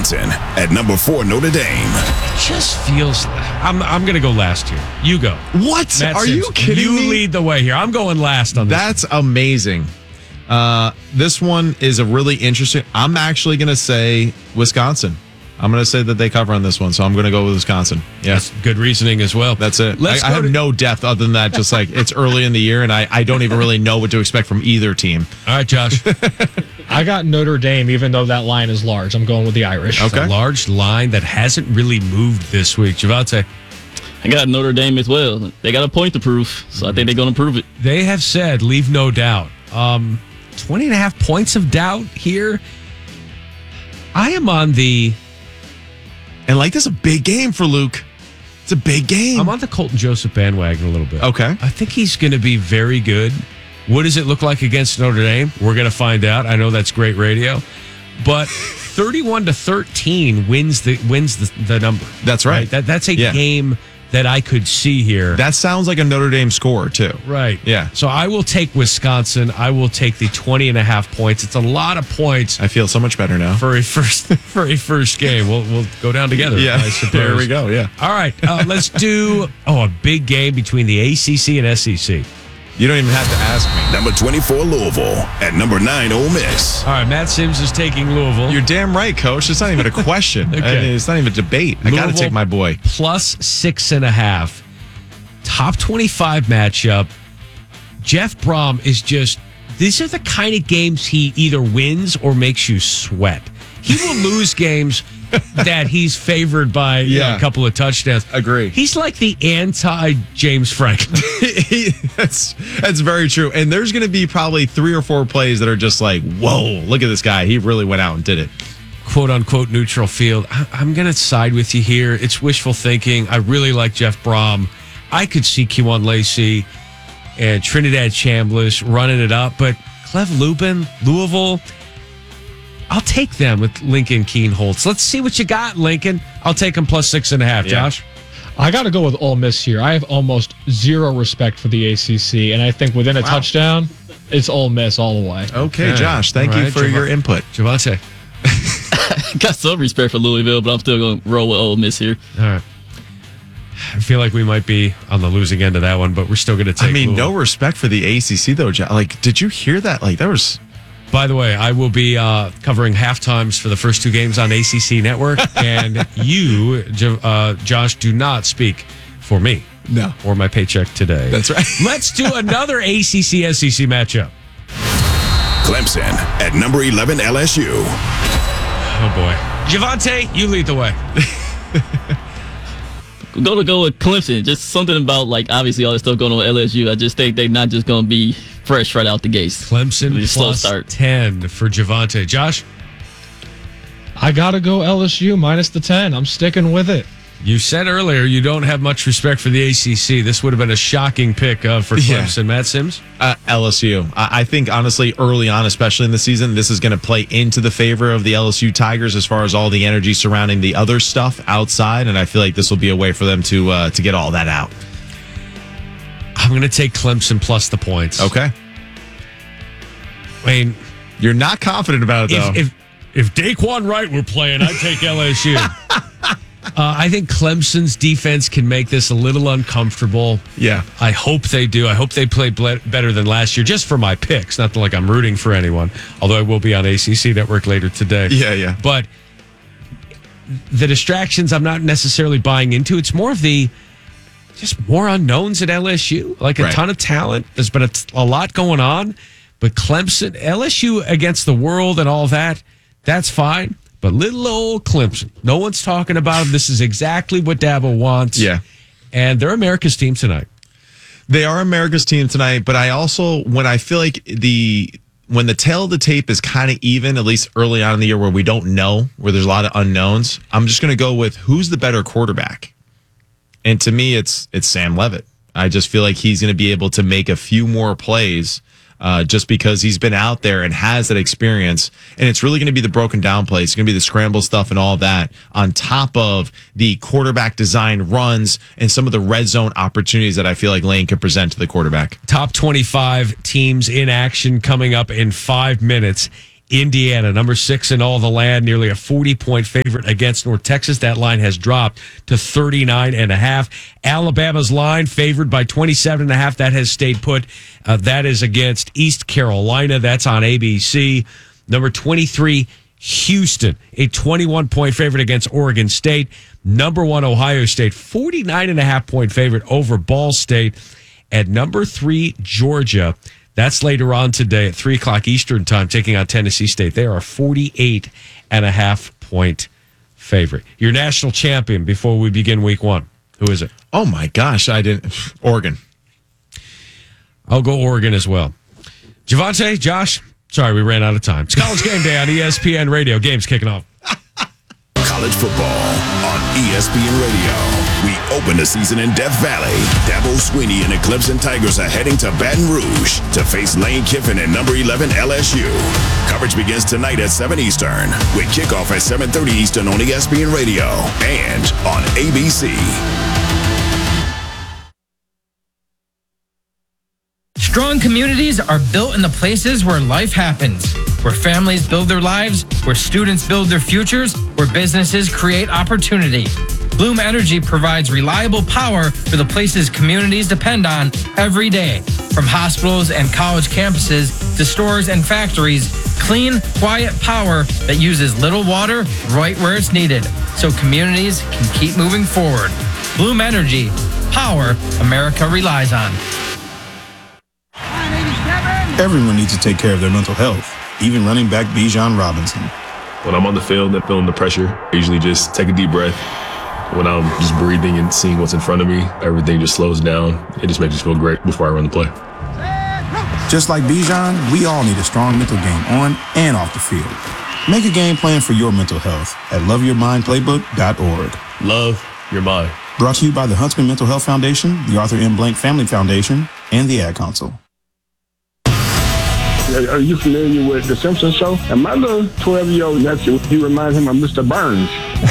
Wisconsin at number 4, Notre Dame. Just feels. I'm going to go last here. You go. What? Matt Are Sims, you kidding me? You lead the way here. I'm going last on this. That's amazing. This one is a really interesting. I'm actually going to say Wisconsin. I'm going to say that they cover on this one, so I'm going to go with Wisconsin. Yeah. That's good reasoning as well. That's it. Let's I have no depth other than that. Just like it's early in the year, and I don't even really know what to expect from either team. All right, Josh. I got Notre Dame, even though that line is large. I'm going with the Irish. It's a large line that hasn't really moved this week. Javante. I got Notre Dame as well. They got a point to prove, so I think they're going to prove it. They have said, leave no doubt. 20.5 points of doubt here. I am on the... And like, this is a big game for Luke. It's a big game. I'm on the Colton Joseph bandwagon a little bit. Okay. I think he's going to be very good. What does it look like against Notre Dame? We're going to find out. I know that's great radio. But 31-13 wins the number. That's right. That's a game that I could see here. That sounds like a Notre Dame score, too. Right. Yeah. So I will take Wisconsin. I will take the 20.5 points. It's a lot of points. I feel so much better now. For a first game. We'll go down together. Yeah. I suppose. There we go. Yeah. All right. Let's do a big game between the ACC and SEC. You don't even have to ask me. Number 24, Louisville. At number 9, Ole Miss. All right, Matt Sims is taking Louisville. You're damn right, Coach. It's not even a question. Okay. I mean, it's not even a debate. I got to take my boy. Plus 6.5. Top 25 matchup. Jeff Brom is just... These are the kind of games he either wins or makes you sweat. He will lose games that he's favored by a couple of touchdowns. Agree. He's like the anti-James Franklin. That's very true. And there's going to be probably 3 or 4 plays that are just like, whoa, look at this guy. He really went out and did it. Quote unquote neutral field. I'm going to side with you here. It's wishful thinking. I really like Jeff Brom. I could see Kewan Lacey and Trinidad Chambliss running it up, but Cleve Lubin, Louisville, I'll take them with Lincoln Keenholz. Let's see what you got, Lincoln. I'll take them plus 6.5. Josh? I got to go with Ole Miss here. I have almost zero respect for the ACC, and I think within a touchdown, it's Ole Miss all the way. Okay, Josh. Thank you for your input. Javante. Got some respect for Louisville, but I'm still going to roll with Ole Miss here. All right. I feel like we might be on the losing end of that one, but we're still going to take Louisville. No respect for the ACC, though, Josh. Like, did you hear that? Like, there was... By the way, I will be covering halftimes for the first 2 games on ACC Network, and you, Josh, do not speak for me. No. Or my paycheck today. That's right. Let's do another ACC-SEC matchup. Clemson at number 11, LSU. Oh, boy. Javante, you lead the way. I'm going to go with Clemson. Just something about, like, obviously all this stuff going on with LSU. I just think they're not just going to be fresh right out the gates. Clemson slow plus start. 10 for Javante. Josh? I got to go LSU minus the 10. I'm sticking with it. You said earlier you don't have much respect for the ACC. This would have been a shocking pick for Clemson. Yeah. Matt Sims? LSU. I think, honestly, early on, especially in the season, this is going to play into the favor of the LSU Tigers as far as all the energy surrounding the other stuff outside, and I feel like this will be a way for them to get all that out. I'm going to take Clemson plus the points. Okay. I mean, you're not confident about it, though. If Daquan Wright were playing, I'd take LSU. I think Clemson's defense can make this a little uncomfortable. Yeah. I hope they do. I hope they play better than last year, just for my picks. Not like I'm rooting for anyone, although I will be on ACC Network later today. Yeah. But the distractions I'm not necessarily buying into. It's more of just more unknowns at LSU, like a ton of talent. There's been a lot going on, but Clemson, LSU against the world and all that, that's fine. But little old Clemson, no one's talking about them. This is exactly what Dabo wants. Yeah. And they're America's team tonight. They are America's team tonight, but I also, when I feel like when the tail of the tape is kind of even, at least early on in the year where we don't know, where there's a lot of unknowns, I'm just going to go with who's the better quarterback. And to me, it's Sam Leavitt. I just feel like he's going to be able to make a few more plays just because he's been out there and has that experience. And it's really going to be the broken down plays. It's going to be the scramble stuff and all that on top of the quarterback design runs and some of the red zone opportunities that I feel like Lane could present to the quarterback. Top 25 teams in action coming up in 5 minutes. Indiana, number 6 in all the land, nearly a 40-point favorite against North Texas. That line has dropped to 39.5. Alabama's line favored by 27.5. That has stayed put. That is against East Carolina. That's on ABC. Number 23, Houston, a 21-point favorite against Oregon State. Number 1, Ohio State, 49.5-point favorite over Ball State. At number 3, Georgia. That's later on today at 3 o'clock Eastern time, taking on Tennessee State. They are a 48.5-point favorite. Your national champion before we begin week 1. Who is it? Oh, my gosh. Oregon. I'll go Oregon as well. Javante, Josh, sorry, we ran out of time. It's College Game Day on ESPN Radio. Game's kicking off. College football on ESPN Radio. We open the season in Death Valley. Dabo Swinney and the Clemson Tigers are heading to Baton Rouge to face Lane Kiffin and number 11 LSU. Coverage begins tonight at 7 Eastern with kickoff at 7:30 Eastern on ESPN Radio and on ABC. Strong communities are built in the places where life happens, where families build their lives, where students build their futures, where businesses create opportunity. Bloom Energy provides reliable power for the places communities depend on every day. From hospitals and college campuses to stores and factories, clean, quiet power that uses little water right where it's needed, so communities can keep moving forward. Bloom Energy, power America relies on. Everyone needs to take care of their mental health, even running back Bijan Robinson. When I'm on the field and feeling the pressure, I usually just take a deep breath. When I'm just breathing and seeing what's in front of me, everything just slows down. It just makes me feel great before I run the play. Just like Bijan, we all need a strong mental game on and off the field. Make a game plan for your mental health at loveyourmindplaybook.org. Love your mind. Brought to you by the Huntsman Mental Health Foundation, the Arthur M. Blank Family Foundation, and the Ad Council. Are you familiar with The Simpsons show? And my little 12-year-old nephew, he reminds him of Mr. Burns.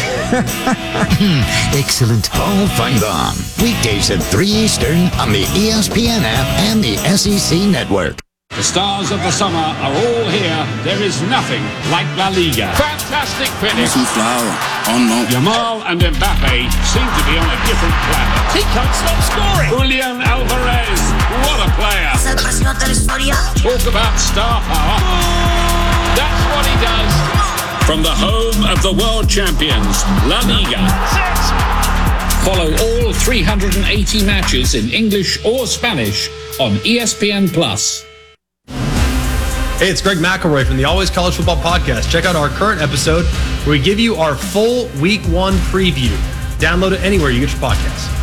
Excellent. Paul Feinbaum. Weekdays at 3 Eastern on the ESPN app and the SEC network. The stars of the summer are all here. There is nothing like La Liga. Fantastic finish. Yamal and Mbappe seem to be on a different planet. He can't stop scoring. Julian Alvarez, what a player. Talk about star power. That's what he does. From the home of the world champions, La Liga. Follow all 380 matches in English or Spanish on ESPN+. Hey, it's Greg McElroy from the Always College Football Podcast. Check out our current episode where we give you our full Week 1 preview. Download it anywhere you get your podcasts.